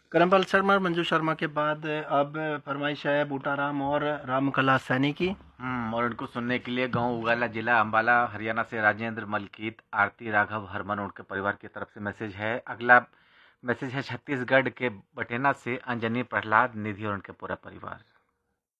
करमपाल शर्मा और मंजू शर्मा के बाद अब फरमाइश है बूटाराम और रामकला सैनी की। और उनको सुनने के लिए गांव उगाला, जिला अंबाला, हरियाणा से राजेंद्र मलकीत, आरती राघव हरमन, उनके परिवार की तरफ से मैसेज है। अगला मैसेज है छत्तीसगढ़ के बठेना से अंजनी प्रहलाद, निधि और उनके पूरा परिवार।